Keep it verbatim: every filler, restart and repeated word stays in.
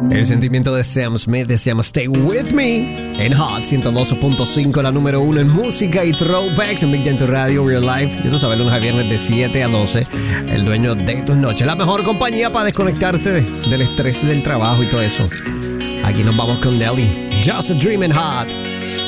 El sentimiento de Sam Smith se llama Stay With Me en Hot ciento doce punto cinco, la número uno en música y throwbacks en Big Gente Radio Real Life. Y tú sabes, lunes a viernes de siete a doce, el dueño de tus noches. La mejor compañía para desconectarte de, del estrés del trabajo y todo eso. Aquí nos vamos con Nelly. Just a Dream in Hot.